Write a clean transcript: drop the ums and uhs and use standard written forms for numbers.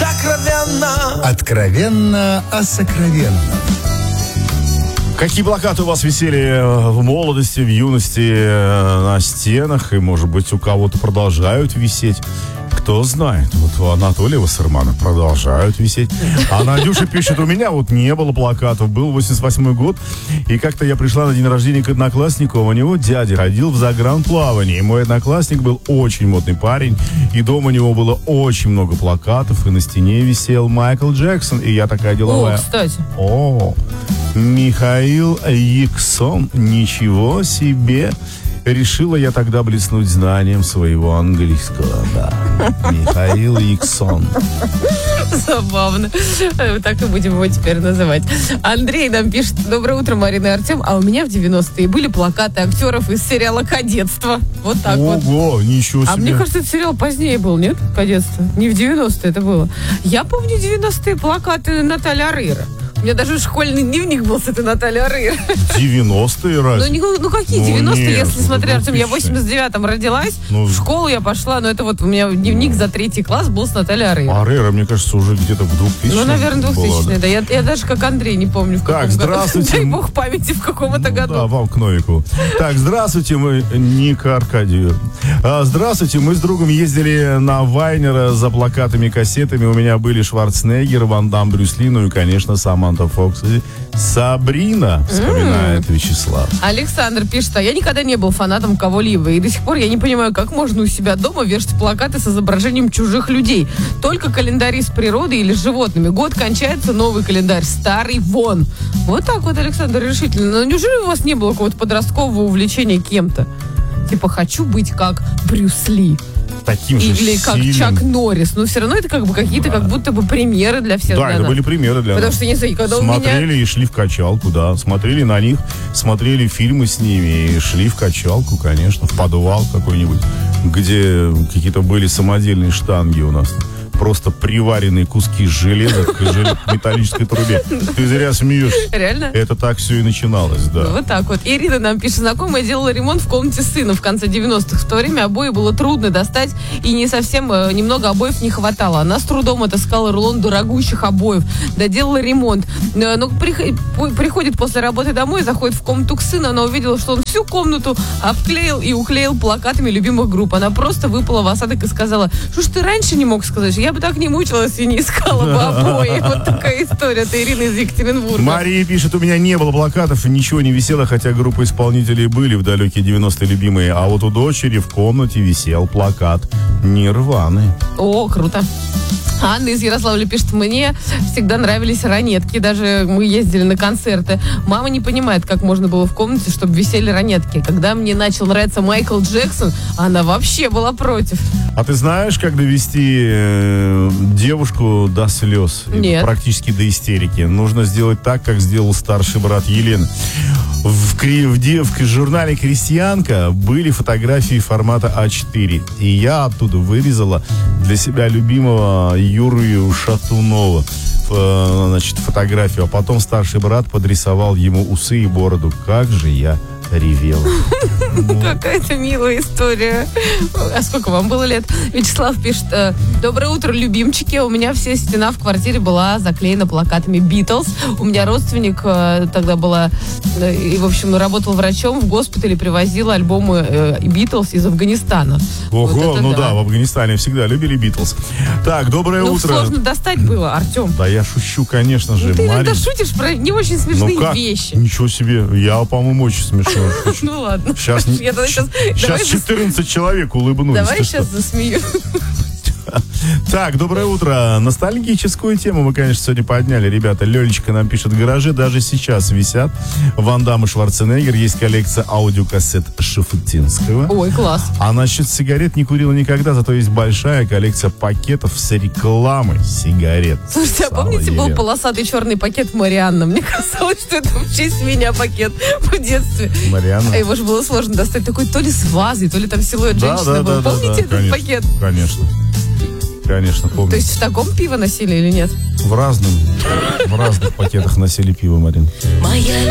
сокровенно. Откровенно о сокровенном. Какие плакаты у вас висели в молодости, в юности на стенах, и, может быть, у кого-то продолжают висеть? Кто знает. Вот у Анатолия Вассермана продолжают висеть. А Надюша пишет, у меня вот не было плакатов. Был 88-й год, и как-то я пришла на день рождения к однокласснику, у него дядя ходил в загранплавание. И мой одноклассник был очень модный парень, и дома у него было очень много плакатов, и на стене висел Майкл Джексон, и я такая деловая. О, кстати. О, Михаил Яксон, ничего себе. Решила я тогда блеснуть знанием своего английского, да. Михаил Яксон. Забавно. Так и будем его теперь называть. Андрей нам пишет: доброе утро, Марина и Артем. А у меня в 90-е были плакаты актеров из сериала «Кадетство». Вот так вот. Ого, ничего себе. А мне кажется, этот сериал позднее был, нет? «Кадетство». Не в 90-е это было. Я помню 90-е плакаты Натальи Орейро. У меня даже школьный дневник был с этой Натальей Орейро. 90-е разве? Ну какие 90-е, если смотри, Артем, я в 89-м родилась, в школу я пошла, но это вот у меня дневник за 3 класс был с Натальей Орейро. Орейро, мне кажется, уже где-то в 2000-м. Ну, наверное, 2000-е, да. Я даже как Андрей не помню, в каком году. Здравствуйте. Дай бог памяти, в каком-то году. Да, вам к Новику. Так, здравствуйте, мы Ника Аркадию. Здравствуйте, мы с другом ездили на Вайнера за плакатами, кассетами. У меня были Шварценеггер, Ван Дамм, Брюс Ли, ну и, конечно, Саманта Фокс. Сабрина, вспоминает Вячеслав. Александр пишет: а я никогда не был фанатом кого-либо, и до сих пор я не понимаю, как можно у себя дома вешать плакаты с изображением чужих людей. Только календари с природой или с животными. Год кончается, новый календарь, старый вон. Вот так вот, Александр, решительно. Но неужели у вас не было какого-то подросткового увлечения кем-то? Типа, хочу быть как Брюс Ли. Таким же или как сильным. Чак Норрис. Но все равно это как бы какие-то как будто бы примеры для всех. Да, это были примеры для Потому нас. что, не знаю, когда смотрели у меня... и шли в качалку, да. Смотрели на них, смотрели фильмы с ними и шли в качалку, конечно, в подвал какой-нибудь, где какие-то были самодельные штанги у нас. Просто приваренные куски железа к металлической трубе. Ты зря смеешься. Реально? Это так все и начиналось, да. Вот так вот. Ирина нам пишет: знакомая делала ремонт в комнате сына в конце 90-х. В то время обои было трудно достать, и не совсем, немного обоев не хватало. Она с трудом отыскала рулон дорогущих обоев, доделала ремонт. Но приходит после работы домой, заходит в комнату к сыну, она увидела, что он всю комнату обклеил и уклеил плакатами любимых групп. Она просто выпала в осадок и сказала: что ж ты раньше не мог сказать? Я бы так не мучилась и не искала бы обои. Вот такая история. Это Ирина из Екатеринбурга. Мария пишет: у меня не было плакатов, ничего не висело, хотя группы исполнителей были в далекие 90-е любимые. А вот у дочери в комнате висел плакат Нирваны. О, круто. Анна из Ярославля пишет: мне всегда нравились ранетки, даже мы ездили на концерты. Мама не понимает, как можно было в комнате, чтобы висели ранетки. Когда мне начал нравиться Майкл Джексон, она вообще была против. А ты знаешь, как довести девушку до слез? Нет. Практически до истерики. Нужно сделать так, как сделал старший брат Елены. В журнале «Крестьянка» были фотографии формата А4. И я оттуда вырезала для себя любимого Юрию Шатунова фотографию. А потом старший брат подрисовал ему усы и бороду. Как же я ревела. Какая-то милая история. А сколько вам было лет? Вячеслав пишет: доброе утро, любимчики. У меня вся стена в квартире была заклеена плакатами Битлз. У меня родственник тогда была, и, в общем, работал врачом в госпитале, привозил альбомы Битлз из Афганистана. Ого, вот да, в Афганистане всегда любили Битлз. Так, доброе утро. Сложно достать было, Артем. Да я шучу, конечно же. Ты иногда шутишь про не очень смешные вещи. Ничего себе, я, по-моему, очень смешно. Ну ладно. Сейчас 14 человек улыбнулись. Давай сейчас засмею. Так, доброе утро. Ностальгическую тему мы, конечно, сегодня подняли. Ребята, Лёлечка нам пишет: в гараже даже сейчас висят Ван Дамм и Шварценеггер. Есть коллекция аудиокассет Шафутинского. Ой, класс. А насчет сигарет не курила никогда, зато есть большая коллекция пакетов с рекламой сигарет. Слушайте, а помните, был полосатый черный пакет Марианна? Мне казалось, что это в честь меня пакет в детстве. Марианна? Его же было сложно достать. Такой то ли с вазой, то ли там силуэт женщины был. Помните этот конечно, пакет? Конечно, помню. То есть в таком пиво носили или нет? В разных пакетах носили пиво, Марин. Моя